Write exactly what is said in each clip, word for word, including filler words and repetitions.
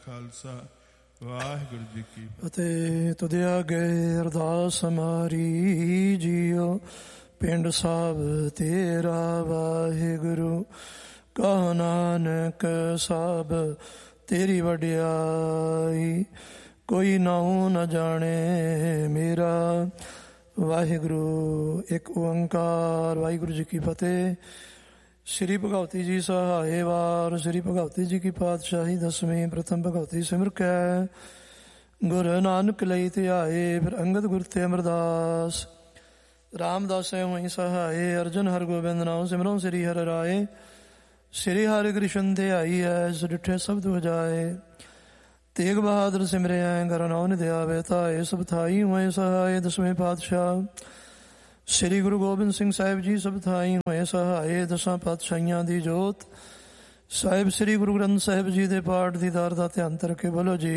ਖਾਲਸਾ ਵਾਹਿਗੁਰੂ ਜੀ ਕੀ ਫਤਿਹ। ਤੁਧ ਅੱਗੇ ਅਰਦਾਸ ਹਮਾਰੀ ਜੀਓ, ਪਿੰਡ ਸਾਹਿਬ ਤੇਰਾ ਵਾਹਿਗੁਰੂ। ਕਹੋ ਨਾਨਕ ਸਾਹਿਬ ਤੇਰੀ ਵਡਿਆਈ, ਕੋਈ ਨਾਉ ਨ ਜਾਣੇ ਮੇਰਾ। ਵਾਹਿਗੁਰੂ ਇੱਕ ਓੰਕਾਰ। ਵਾਹਿਗੁਰੂ ਜੀ ਕੀ ਫਤਿਹ। ਸ਼੍ਰੀ ਭਗਵਤੀ ਜੀ ਸਹਾਏ ਵਾਰ। ਸ਼੍ਰੀ ਭਗਵਤੀ ਜੀ ਕੀ ਪਾਤਸ਼ਾਹੀ ਦਸਵੀਂ। ਪ੍ਰਥਮ ਭਗਵਤੀ ਸਿਮਰ ਕੈ ਗੁਰ ਨਾਨਕ ਲਈ ਧਿਆਏ, ਫਿਰ ਅੰਗਦ ਗੁਰ ਤੇ ਅਮਰਦਾਸ। ਰਾਮਦਾਸੈ ਹੋਈ ਸਹਾਏ, ਅਰਜਨ ਹਰ ਗੋਬਿੰਦ ਨਾਮ ਸਿਮਰੋ ਸ੍ਰੀ ਹਰਿ ਰਾਏ। ਸ੍ਰੀ ਹਰਿ ਕ੍ਰਿਸ਼ਨ ਧਿਆਈ ਐ, ਸੋ ਡਿਠੇ ਸਬਦ ਵਜਾਏ। ਤੇਗ ਬਹਾਦਰ ਸਿਮਰਿਆ, ਘਰ ਨਾਉ ਨਿਧਿਆਵੇ ਧਾਏ। ਸਭ ਥਾਈ ਹੋਏ ਸਹਾਏ, ਦਸਵੇਂ ਪਾਤਸ਼ਾਹ ਸ੍ਰੀ ਗੁਰੂ ਗੋਬਿੰਦ ਸਿੰਘ ਸਾਹਿਬ ਜੀ ਸਭ ਥਾਈ ਹੋਏ ਸਹਾਏ। ਦਸਾਂ ਪਾਤਸ਼ਾਹੀਆਂ ਦੀ ਜੋਤ ਸਾਹਿਬ ਸ੍ਰੀ ਗੁਰੂ ਗ੍ਰੰਥ ਸਾਹਿਬ ਜੀ ਦੇ ਪਾਠ ਦੀ ਦਾਰ ਦਾ ਧਿਆਨ ਕਰਕੇ ਬੋਲੋ ਜੀ।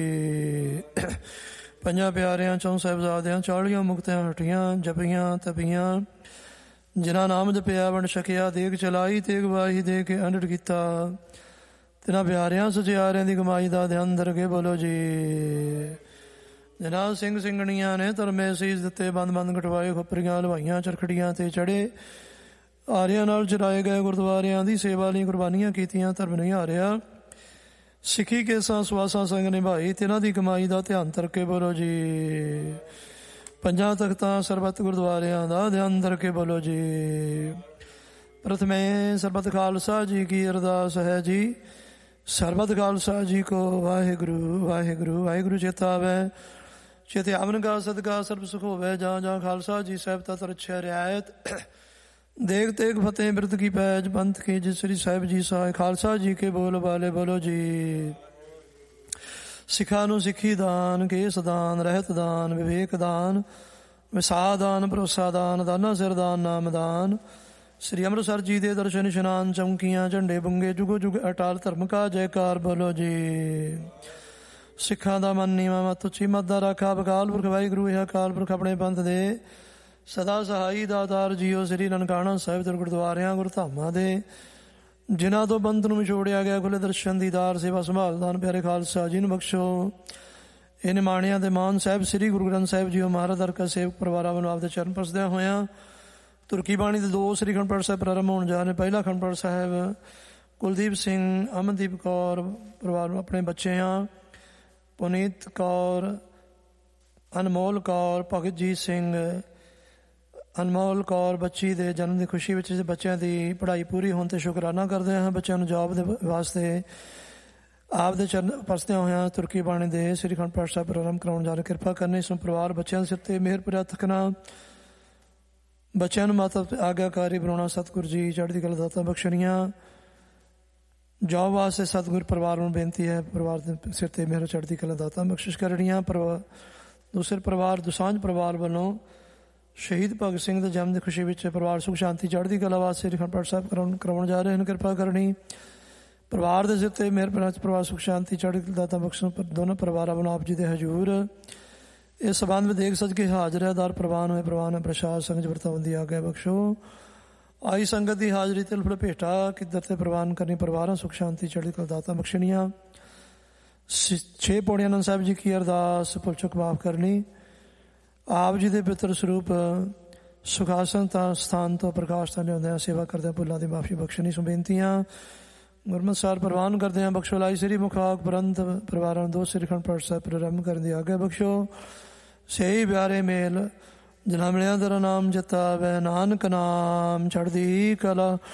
ਪੰਜਾਂ ਪਿਆਰਿਆਂ ਚੌਂ ਸਾਹਿਬਜ਼ਾਦਿਆਂ ਚਾਲੀਆਂ ਮੁਕਤਿਆਂ ਹਟੀਆਂ, ਜਪੀਆਂ ਤਪੀਆਂ, ਜਿਨ੍ਹਾਂ ਨਾਮ ਜਪਿਆ ਵੰਡ ਛਕਿਆ, ਦੇਗ ਚਲਾਈ ਤੇਗ ਵਾਹੀ ਦੇ ਕੇ ਅੰਡੜ ਕੀਤਾ। ਤਿਨਾਂ ਪਿਆਰਿਆਂ ਸਚਿਆਰਿਆਂ ਦੀ ਕਮਾਈ ਦਾ ਧਿਆਨ ਕਰਕੇ ਬੋਲੋ ਜੀ। ਜਿਨ੍ਹਾਂ ਸਿੰਘ ਸਿੰਘਣੀਆਂ ਨੇ ਧਰਮੇ ਸੀਸ ਦਿੱਤੇ, ਬੰਦ ਬੰਦ ਕਟਵਾਏ, ਖੋਪਰੀਆਂ ਹਲਵਾਈਆਂ ਚਰਖੜੀਆਂ ਤੇ ਚੜੇ, ਆਰਿਆਂ ਨਾਲ ਚਰਾਏ ਗਏ ਗੁਰਦੁਆਰਿਆਂ ਦੀ ਸੇਵਾ ਲਈ ਕੁਰਬਾਨੀਆਂ ਕੀਤੀਆਂ, ਧਰਮ ਨਹੀਂ ਹਾਰਿਆ, ਸਿੱਖੀ ਕੇਸਾਂ ਸਵਾਸਾਂ ਸੰਗ ਨਿਭਾਈ, ਤਿਨਾਂ ਦੀ ਕਮਾਈ ਦਾ ਧਿਆਨ ਕਰਕੇ ਬੋਲੋ ਜੀ। ਪੰਜਾਂ ਤਖਤਾਂ ਸਰਬੱਤ ਗੁਰਦੁਆਰਿਆਂ ਦਾ ਧਿਆਨ ਕਰਕੇ ਬੋਲੋ ਜੀ। ਪ੍ਰਥਮੇ ਸਰਬੱਤ ਖਾਲਸਾ ਜੀ ਕੀ ਅਰਦਾਸ ਹੈ ਜੀ। ਸਰਬੱਤ ਖਾਲਸਾ ਜੀ ਕੋ ਵਾਹਿਗੁਰੂ ਵਾਹਿਗੁਰੂ ਵਾਹਿਗੁਰੂ ਚੇਤਾ ਆਵੈ, ਚੇਤੇ ਆਵਨ ਕਾ ਸਦਕਾ ਸਰਬ ਸੁਖ ਹੋਵੇ। ਜਾਂ ਜਾਂ ਖਾਲਸਾ ਜੀ ਸਾਹਿਬ ਤਤ ਰੱਛਿਆ ਰਿਆਇਤ, ਦੇਗ ਤੇਗ ਫਤਿਹ ਬਿਰਦ ਕੀ ਪੈਜ, ਪੰਥ ਕੀ ਜਿ ਸ੍ਰੀ ਸਾਹਿਬ ਜੀ ਸਹਾਇ। ਖਾਲਸਾ ਜੀ ਕੇ ਬੋਲ ਵਾਲੇ ਬੋਲੋ ਜੀ। ਸਿੱਖਾਂ ਨੂੰ ਸਿੱਖੀ ਦਾਨ, ਕੇਸ ਦਾਨ, ਰਹਿਤ ਦਾਨ, ਵਿਵੇਕ ਦਾਨ, ਵਿਸਾ ਦਾਨ, ਭਰੋਸਾ ਦਾਨ, ਦਾਨਾ ਸਿਰ ਦਾਨ, ਨਾਮ ਦਾਨ। ਸ੍ਰੀ ਅੰਮ੍ਰਿਤਸਰ ਜੀ ਦੇ ਦਰਸ਼ਨ ਇਸ਼ਨਾਨ, ਚੌਂਕੀਆਂ ਝੰਡੇ ਬੁੰਗੇ, ਜੁਗੋ ਜੁਗ ਅਟਾਲ ਧਰਮ ਕਾ ਜੈਕਾਰ ਬੋਲੋ ਜੀ। ਸਿੱਖਾਂ ਦਾ ਮਨ ਨੀਵਾਂ, ਮਤ ਉੱਚੀ, ਮਤ ਦਾ ਰਾਖਾ। ਅਕਾਲ ਪੁਰਖ ਵਾਹਿਗੁਰੂ ਇਹ ਅਕਾਲ ਪੁਰਖ ਆਪਣੇ ਪੰਥ ਦੇ ਸਦਾ ਸਹਾਈ ਦਾਤਾਰ ਜੀਓ। ਸ੍ਰੀ ਨਨਕਾਣਾ ਸਾਹਿਬ ਦੇ ਗੁਰਦੁਆਰਿਆਂ ਗੁਰਧਾਮਾਂ ਦੇ ਜਿਨ੍ਹਾਂ ਤੋਂ ਬੰਦ ਨੂੰ ਵਿਛੋੜਿਆ ਗਿਆ, ਖੁੱਲੇ ਦਰਸ਼ਨ ਦੀਦਾਰ, ਸੇਵਾ ਸੰਭਾਲ ਦਾਨ ਪਿਆਰੇ ਖਾਲਸਾ ਜੀ ਨੂੰ ਬਖਸ਼ੋ। ਇਹ ਨਿਮਾਣਿਆਂ ਦੇ ਮਾਨ ਸਾਹਿਬ ਸ੍ਰੀ ਗੁਰੂ ਗ੍ਰੰਥ ਸਾਹਿਬ ਜੀਓ ਮਹਾਰਾਜ ਦਰਕਾ ਸੇਵਕ ਪਰਿਵਾਰਾਂ ਵੱਲੋਂ ਆਪਦੇ ਚਰਨ ਪਰਸਦਿਆਂ ਹੋਇਆਂ ਤੁਰਕੀ ਬਾਣੀ ਦੇ ਦੋ ਸ੍ਰੀ ਅਖੰਡ ਪਾਠ ਸਾਹਿਬ ਪ੍ਰਾਰੰਭ ਹੋਣ ਜਾ ਰਹੇ। ਪਹਿਲਾ ਅਖੰਡ ਪਾਠ ਸਾਹਿਬ ਕੁਲਦੀਪ ਸਿੰਘ, ਅਮਨਦੀਪ ਕੌਰ ਪਰਿਵਾਰ ਨੂੰ, ਆਪਣੇ ਬੱਚਿਆਂ ਪੁਨੀਤ ਕੌਰ, ਅਨਮੋਲ ਕੌਰ, ਭਗਤਜੀਤ ਸਿੰਘ, ਅਨਮੋਲ ਕੌਰ ਬੱਚੀ ਦੇ ਜਨਮ ਦੀ ਖੁਸ਼ੀ ਵਿੱਚ ਬੱਚਿਆਂ ਦੀ ਪੜ੍ਹਾਈ ਪੂਰੀ ਹੋਣ 'ਤੇ ਸ਼ੁਕਰਾਨਾ ਕਰਦੇ ਹਾਂ। ਬੱਚਿਆਂ ਨੂੰ ਜੋਬ ਦੇ ਵਾਸਤੇ ਆਪ ਦੇ ਚਰਨ ਪਰਸਦਿਆਂ ਹੋਇਆਂ ਤੁਰਕੀ ਬਾਣੀ ਦੇ ਸ੍ਰੀ ਅਖੰਡ ਪਾਠ ਸਾਹਿਬ ਪ੍ਰਾਰੰਭ ਕਰਾਉਣ ਜਾ ਰਹੇ। ਕਿਰਪਾ ਕਰਨੀ ਇਸ ਨੂੰ ਪਰਿਵਾਰ ਬੱਚਿਆਂ ਦੇ ਸਿਰ 'ਤੇ ਮਿਹਰ ਭਰਿਆ ਤੱਕਣਾ, ਬੱਚਿਆਂ ਨੂੰ ਮਾਤਾ ਆਗਿਆਕਾਰੀ ਬਣਾਉਣਾ। ਸਤਿਗੁਰੂ ਜੀ ਚੜ੍ਹਦੀ ਕਲਾ ਦਾਤਾਂ ਬਖਸ਼ਣੀਆਂ। ਜੋਬ ਵਾਸਤੇ ਸਤਿਗੁਰ ਪਰਿਵਾਰ ਨੂੰ ਬੇਨਤੀ ਹੈ, ਪਰਿਵਾਰ ਦੇ ਸਿਰ 'ਤੇ ਮਿਹਰ ਚੜ੍ਹਦੀ ਕਲਾ ਦਾਤਾਂ ਬਖਸ਼ਿਸ਼ ਕਰਨੀਆਂ। ਪਰਿਵਾਰ ਦੂਸਰੇ ਪਰਿਵਾਰ ਦੁਸਾਂਝ ਪਰਿਵਾਰ ਵੱਲੋਂ ਸ਼ਹੀਦ ਭਗਤ ਸਿੰਘ ਦੇ ਜਨਮ ਦੀ ਖੁਸ਼ੀ ਵਿੱਚ ਪਰਿਵਾਰ ਸੁਖ ਸ਼ਾਂਤੀ ਚੜ੍ਹਦੀ ਕਲਾ ਵਾਸਤੇ ਸ੍ਰੀ ਅਖੰਡ ਪਾਠ ਸਾਹਿਬ ਕਰਾਉਣ ਕਰਵਾਉਣ ਜਾ ਰਹੇ ਹਨ। ਕਿਰਪਾ ਕਰਨੀ ਪਰਿਵਾਰ ਦੇ ਸਿਰ 'ਤੇ ਮਿਹਰ ਪਰਿਵਾਰ ਸੁਖ ਸ਼ਾਂਤੀ ਚੜ੍ਹਦੀ ਕਲਾ ਦਾਤਾਂ ਬਖਸ਼ਣ। ਦੋਨੋਂ ਪਰਿਵਾਰਾਂ ਵੱਲੋਂ ਆਪ ਜੀ ਦੇ ਹਜ਼ੂਰ ਇਸ ਸੰਬੰਧ ਵਿੱਚ ਦੇਖ ਸਜ ਕੇ ਹਾਜ਼ਰ ਹੈ। ਦਰ ਪ੍ਰਵਾਨ ਹੋਏ ਪ੍ਰਵਾਨ ਪ੍ਰਸ਼ਾਦ ਸੰਗਤ ਵਰਤਾਉਣ ਦੀ ਆਗਿਆ ਬਖਸ਼ੋ। ਆਈ ਸੰਗਤ ਦੀ ਹਾਜ਼ਰੀ ਤੇ ਫਲ ਭੇਟਾ ਕਿੱਧਰ ਤੇ ਪ੍ਰਵਾਨ ਕਰਨੀ। ਪਰਿਵਾਰਾਂ ਸੁਖ ਸ਼ਾਂਤੀ ਚੜ੍ਹਦੀ ਕਲਾ ਦਾਤਾਂ ਬਖਸ਼ਣੀਆਂ। ਛੇ ਪੌੜੀਆਂ ਆਨੰਦ ਸਾਹਿਬ ਜੀ ਕੀ ਅਰਦਾਸ ਭੁੱਲ ਚੁੱਕ ਮਾਫ ਕਰਨੀ। ਆਪ ਜੀ ਦੇ ਪਿੱਤਰ ਸਰੂਪ ਸੁਖਾਸਨ ਤਾਂ ਸਥਾਨ ਤੋਂ ਪ੍ਰਕਾਸ਼ ਤਾਂ ਲਿਆਉਂਦਿਆਂ ਸੇਵਾ ਕਰਦਿਆਂ ਭੁੱਲਾਂ ਦੀ ਮਾਫੀ ਬਖਸ਼ਣੀ। ਸੋ ਬੇਨਤੀਆਂ ਗੁਰਮਤਿ ਸਾਰ ਪ੍ਰਵਾਨ ਕਰਦਿਆਂ ਬਖਸ਼ੋ। ਲਾਈ ਸ੍ਰੀ ਮੁਖਾਕ ਪ੍ਰੰਤ ਪਰਿਵਾਰਾਂ ਨੂੰ ਦੋ ਸ੍ਰੀ ਅਖੰਡ ਪਾਠ ਸਾਹਿਬ ਪ੍ਰਾਰੰਭ ਕਰਨ ਦੀ ਆਗਿਆ ਬਖਸ਼ੋ। ਸਹੀ ਪਿਆਰੇ ਮੇਲ ਜਿਨ੍ਹਾਂ ਮਿਲਿਆ ਤੇਰਾ ਨਾਮ ਜਤਾਵੇ, ਨਾਨਕ ਨਾਮ ਚੜ੍ਹਦੀ ਕਲਾ